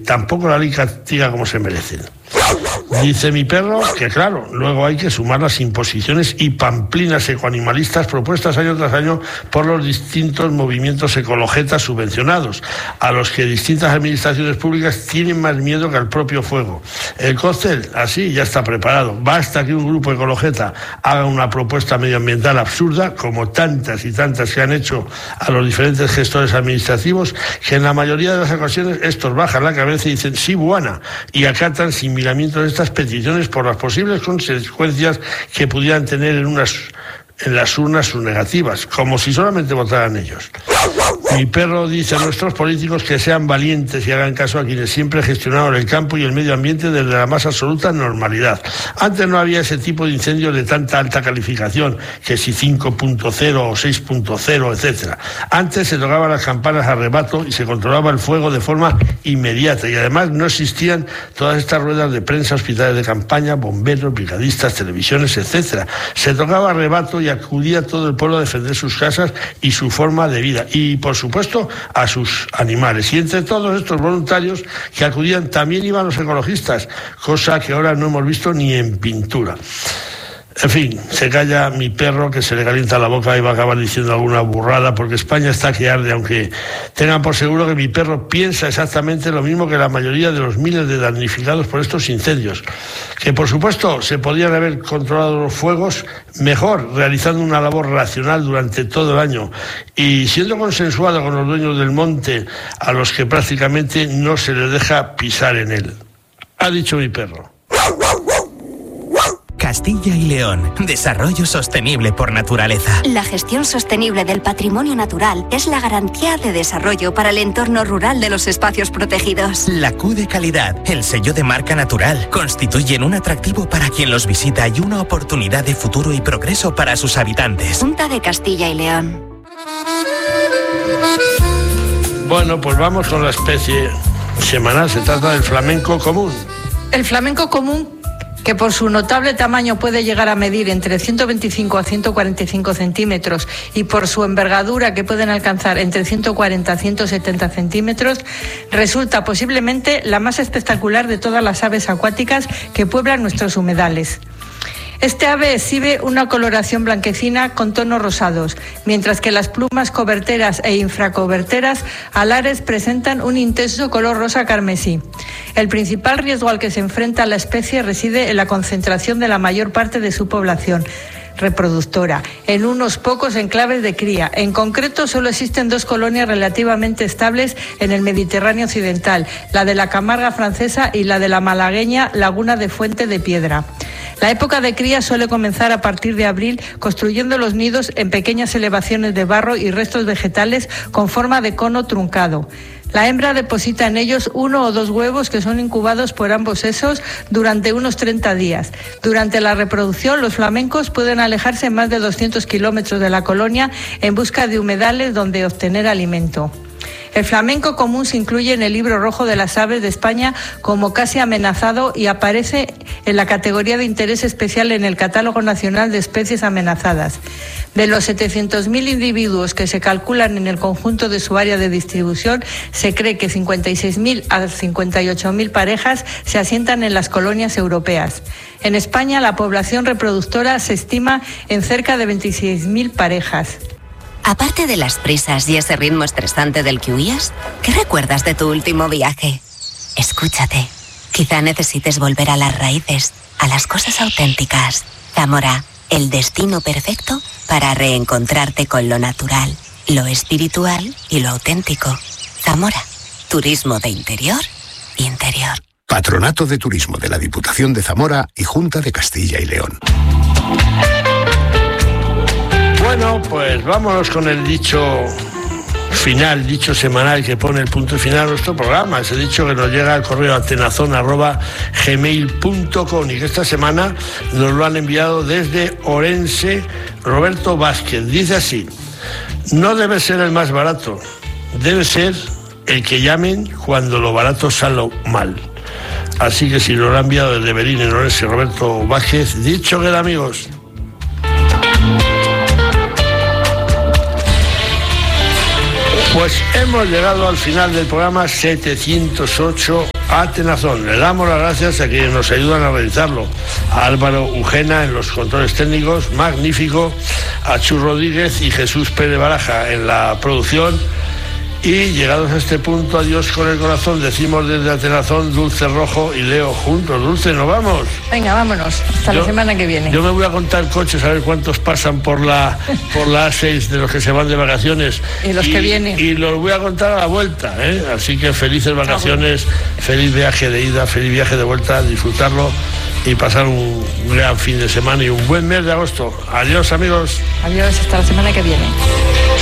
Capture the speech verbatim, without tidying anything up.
tampoco la ley castiga como se merecen. Dice mi perro que, claro, luego hay que sumar las imposiciones y pamplinas ecoanimalistas propuestas año tras año por los distintos movimientos ecologetas subvencionados, a los que distintas administraciones públicas tienen más miedo que al propio fuego. El cóctel, así, ya está preparado. Basta que un grupo ecologeta haga una propuesta medioambiental absurda, como tantas y tantas que han hecho a los diferentes gestores administrativos, que en la mayoría de las ocasiones estos bajan la cabeza y dicen sí, buena, y acatan sin miramientos de estas peticiones por las posibles consecuencias que pudieran tener en unas en las urnas sus negativas, como si solamente votaran ellos. Mi perro dice a nuestros políticos que sean valientes y hagan caso a quienes siempre gestionaron el campo y el medio ambiente desde la más absoluta normalidad. Antes no había ese tipo de incendios de tanta alta calificación, que si cinco punto cero o seis punto cero, etcétera. Antes se tocaban las campanas a rebato y se controlaba el fuego de forma inmediata, y además no existían todas estas ruedas de prensa, hospitales de campaña, bomberos, brigadistas, televisiones, etcétera. Se tocaba a rebato y acudía todo el pueblo a defender sus casas y su forma de vida, y por supuesto a sus animales. Y entre todos estos voluntarios que acudían también iban los ecologistas, cosa que ahora no hemos visto ni en pintura. En fin, se calla mi perro, que se le calienta la boca y va a acabar diciendo alguna burrada, porque España está que arde, aunque tengan por seguro que mi perro piensa exactamente lo mismo que la mayoría de los miles de damnificados por estos incendios. Que por supuesto se podrían haber controlado los fuegos mejor, realizando una labor racional durante todo el año y siendo consensuado con los dueños del monte, a los que prácticamente no se les deja pisar en él. Ha dicho mi perro. Castilla y León. Desarrollo sostenible por naturaleza. La gestión sostenible del patrimonio natural es la garantía de desarrollo para el entorno rural de los espacios protegidos. La Q de calidad, el sello de marca natural, constituyen un atractivo para quien los visita y una oportunidad de futuro y progreso para sus habitantes. Junta de Castilla y León. Bueno, pues vamos con la especie semanal. Se trata del flamenco común. El flamenco común, que por su notable tamaño puede llegar a medir entre ciento veinticinco a ciento cuarenta y cinco centímetros y por su envergadura, que pueden alcanzar entre ciento cuarenta a ciento setenta centímetros, resulta posiblemente la más espectacular de todas las aves acuáticas que pueblan nuestros humedales. Este ave exhibe una coloración blanquecina con tonos rosados, mientras que las plumas coberteras e infracoberteras alares presentan un intenso color rosa carmesí. El principal riesgo al que se enfrenta la especie reside en la concentración de la mayor parte de su población reproductora en unos pocos enclaves de cría. En concreto, solo existen dos colonias relativamente estables en el Mediterráneo occidental, la de la Camarga francesa y la de la malagueña Laguna de Fuente de Piedra. La época de cría suele comenzar a partir de abril, construyendo los nidos en pequeñas elevaciones de barro y restos vegetales con forma de cono truncado. La hembra deposita en ellos uno o dos huevos que son incubados por ambos sexos durante unos treinta días. Durante la reproducción, los flamencos pueden alejarse más de doscientos kilómetros de la colonia en busca de humedales donde obtener alimento. El flamenco común se incluye en el Libro Rojo de las Aves de España como casi amenazado y aparece en la categoría de interés especial en el Catálogo Nacional de Especies Amenazadas. De los setecientos mil individuos que se calculan en el conjunto de su área de distribución, se cree que cincuenta y seis mil a cincuenta y ocho mil parejas se asientan en las colonias europeas. En España, la población reproductora se estima en cerca de veintiséis mil parejas. Aparte de las prisas y ese ritmo estresante del que huías, ¿qué recuerdas de tu último viaje? Escúchate. Quizá necesites volver a las raíces, a las cosas auténticas. Zamora, el destino perfecto para reencontrarte con lo natural, lo espiritual y lo auténtico. Zamora, turismo de interior, interior. Patronato de Turismo de la Diputación de Zamora y Junta de Castilla y León. Bueno, pues vámonos con el dicho final, dicho semanal que pone el punto final a nuestro programa. Ese dicho que nos llega al correo atenazón arroba gmail punto com y que esta semana nos lo han enviado desde Orense Roberto Vázquez. Dice así: no debe ser el más barato, debe ser el que llamen cuando lo barato sale mal. Así que si nos lo ha enviado desde Berín en Orense Roberto Vázquez, dicho queda, amigos. Pues hemos llegado al final del programa setecientos ocho Atenazón. Le damos las gracias a quienes nos ayudan a realizarlo. A Álvaro Ugena en los controles técnicos, magnífico. A Chu Rodríguez y Jesús Pérez Baraja en la producción. Y llegados a este punto, adiós con el corazón, decimos desde Atenazón, Dulce Rojo y Leo juntos. Dulce, ¿nos vamos? Venga, vámonos, hasta yo, la semana que viene. Yo me voy a contar coches, a ver cuántos pasan por la por la A seis de los que se van de vacaciones. Y los y, que vienen. Y los voy a contar a la vuelta, ¿eh? Así que felices vacaciones, feliz viaje de ida, feliz viaje de vuelta, disfrutarlo y pasar un gran fin de semana y un buen mes de agosto. Adiós, amigos. Adiós, hasta la semana que viene.